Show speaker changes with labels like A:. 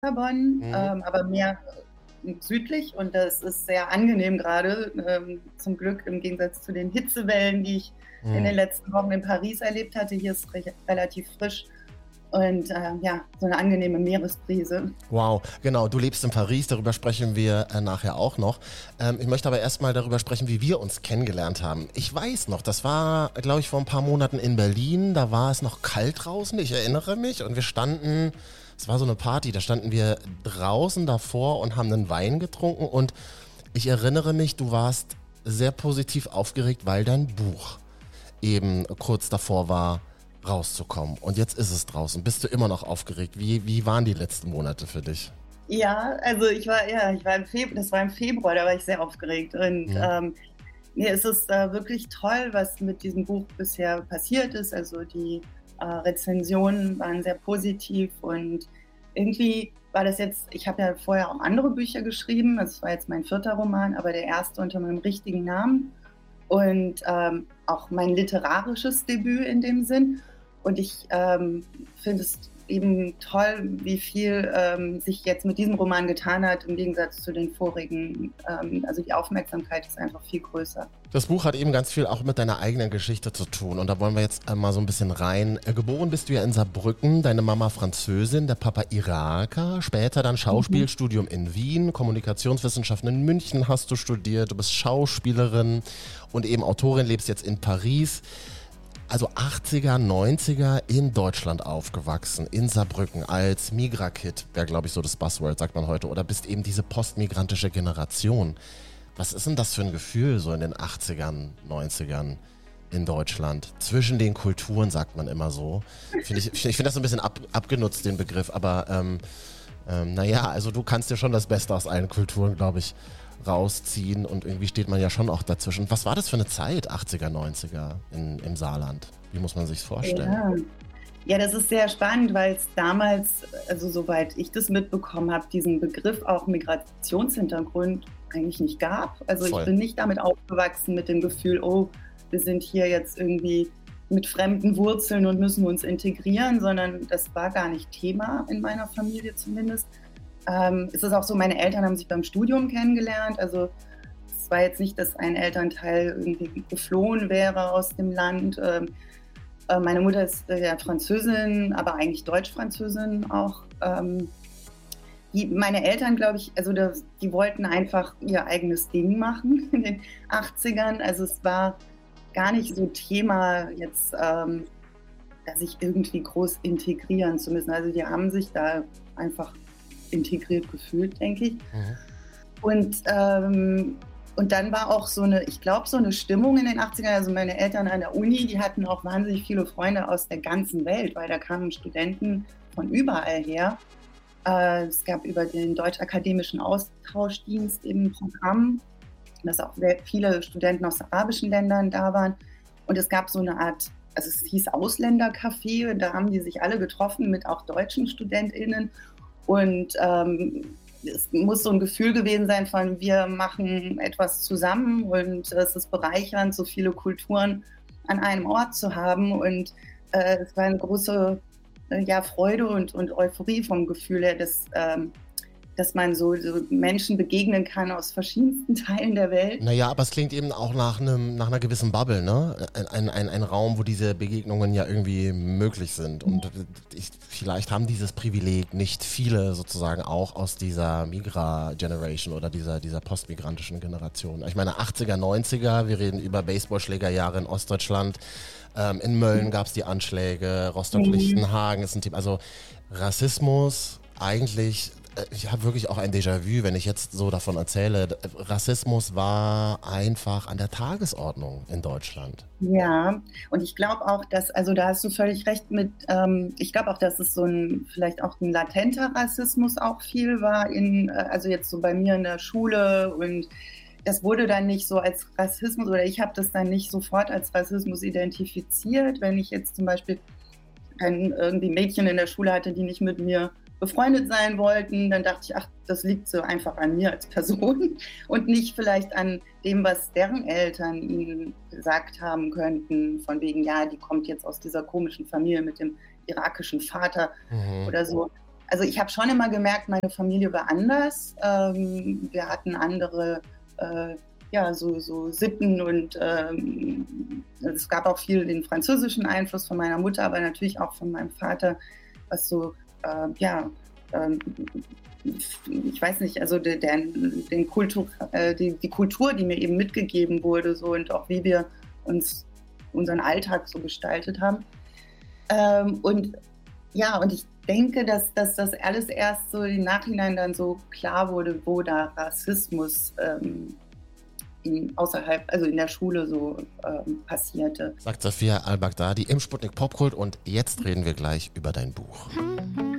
A: Lissabon,
B: Mhm.
A: aber mehr südlich und das ist sehr angenehm gerade. Zum Glück im Gegensatz zu den Hitzewellen, die ich in den
B: Mhm.
A: letzten Wochen in Paris erlebt hatte. Hier ist es relativ frisch und ja, so eine angenehme Meeresbrise.
B: Wow, genau, du lebst in Paris, darüber sprechen wir nachher auch noch. Ich möchte aber erstmal darüber sprechen, wie wir uns kennengelernt haben. Ich weiß noch, das war, glaube ich, vor ein paar Monaten in Berlin, da war es noch kalt draußen, ich erinnere mich, und wir standen, es war so eine Party, da standen wir draußen davor und haben einen Wein getrunken und ich erinnere mich, du warst sehr positiv aufgeregt, weil dein Buch eben kurz davor war, rauszukommen. Und jetzt ist es draußen. Bist du immer noch aufgeregt? Wie waren die letzten Monate für dich?
A: Ja, also ich war im Februar, das war im Februar, da war ich sehr aufgeregt und
B: Mhm.
A: nee, es ist wirklich toll, was mit diesem Buch bisher passiert ist. Also die Rezensionen waren sehr positiv und irgendwie war das jetzt, ich habe ja vorher auch andere Bücher geschrieben, also es war jetzt mein vierter Roman, aber der erste unter meinem richtigen Namen und auch mein literarisches Debüt in dem Sinn. Und ich finde es eben toll, wie viel sich jetzt mit diesem Roman getan hat im Gegensatz zu den vorigen. Also die Aufmerksamkeit ist einfach viel größer.
B: Das Buch hat eben ganz viel auch mit deiner eigenen Geschichte zu tun. Und da wollen wir jetzt mal so ein bisschen rein. Geboren bist du ja in Saarbrücken, deine Mama Französin, der Papa Iraker. Später dann
A: Mhm.
B: Schauspielstudium in Wien, Kommunikationswissenschaften in München hast du studiert. Du bist Schauspielerin und eben Autorin, lebst jetzt in Paris. Also 80er, 90er in Deutschland aufgewachsen, in Saarbrücken als Migra-Kid, wäre glaube ich so das Buzzword, sagt man heute, oder bist eben diese postmigrantische Generation. Was ist denn das für ein Gefühl so in den 80ern, 90ern in Deutschland? Zwischen den Kulturen sagt man immer so. Ich finde das so ein bisschen abgenutzt, den Begriff, aber naja, also du kannst dir schon das Beste aus allen Kulturen, glaube ich, rausziehen und irgendwie steht man ja schon auch dazwischen. Was war das für eine Zeit, 80er, 90er im Saarland? Wie muss man sich's vorstellen?
A: Ja. Ja, das ist sehr spannend, weil es damals, also soweit ich das mitbekommen habe, diesen Begriff auch Migrationshintergrund eigentlich nicht gab. Also ich
B: Voll.
A: bin nicht damit aufgewachsen mit dem Gefühl, oh, wir sind hier jetzt irgendwie mit fremden Wurzeln und müssen uns integrieren, sondern das war gar nicht Thema in meiner Familie zumindest. Es ist auch so, meine Eltern haben sich beim Studium kennengelernt. Also es war jetzt nicht, dass ein Elternteil irgendwie geflohen wäre aus dem Land. Meine Mutter ist ja Französin, aber eigentlich Deutsch-Französin auch. Meine Eltern, glaube ich, also die wollten einfach ihr eigenes Ding machen in den 80ern. Also es war gar nicht so Thema jetzt, dass sich irgendwie groß integrieren zu müssen. Also die haben sich da einfach integriert gefühlt, denke ich.
B: Mhm.
A: Und, und dann war auch so eine, ich glaube, so eine Stimmung in den 80ern. Also meine Eltern an der Uni, die hatten auch wahnsinnig viele Freunde aus der ganzen Welt, weil da kamen Studenten von überall her. Es gab über den Deutsch-Akademischen Austauschdienst eben ein Programm, dass auch sehr viele Studenten aus arabischen Ländern da waren. Und es gab so eine Art, also es hieß Ausländercafé, da haben die sich alle getroffen mit auch deutschen StudentInnen. Und es muss so ein Gefühl gewesen sein von, wir machen etwas zusammen und es ist bereichernd, so viele Kulturen an einem Ort zu haben. Und es war eine große ja, Freude und Euphorie vom Gefühl her, dass man so Menschen begegnen kann aus verschiedensten Teilen der Welt.
B: Naja, aber es klingt eben auch nach einer gewissen Bubble, ne? Ein Raum, wo diese Begegnungen ja irgendwie möglich sind. Und vielleicht haben dieses Privileg nicht viele sozusagen auch aus dieser Migra-Generation oder dieser postmigrantischen Generation. Ich meine, 80er, 90er, wir reden über Baseballschlägerjahre in Ostdeutschland. In Mölln gab es die Anschläge,
A: Mhm.
B: Rostock-Lichtenhagen ist ein Thema. Also Rassismus eigentlich, ich habe wirklich auch ein Déjà-vu, wenn ich jetzt so davon erzähle. Rassismus war einfach an der Tagesordnung in Deutschland.
A: Ja, und ich glaube auch, dass, also da hast du völlig recht mit, ich glaube auch, dass es so ein, vielleicht auch ein latenter Rassismus auch viel war also jetzt so bei mir in der Schule und das wurde dann nicht so als Rassismus oder ich habe das dann nicht sofort als Rassismus identifiziert, wenn ich jetzt zum Beispiel dann irgendwie Mädchen in der Schule hatte, die nicht mit mir befreundet sein wollten, dann dachte ich, ach, das liegt so einfach an mir als Person und nicht vielleicht an dem, was deren Eltern ihnen gesagt haben könnten, von wegen, ja, die kommt jetzt aus dieser komischen Familie mit dem irakischen Vater
B: Mhm.
A: oder so. also ich habe schon immer gemerkt, meine Familie war anders. Wir hatten andere so Sitten und es gab auch viel den französischen Einfluss von meiner Mutter, aber natürlich auch von meinem Vater, was so, ich weiß nicht, also die Kultur, die mir eben mitgegeben wurde, so, und auch wie wir unseren Alltag so gestaltet haben. Und ich denke, dass das alles erst so im Nachhinein dann so klar wurde, wo da Rassismus in der Schule so passierte.
B: Sagt Safia Al-Baghdadi im Sputnik Popkult, und jetzt reden wir gleich über dein Buch.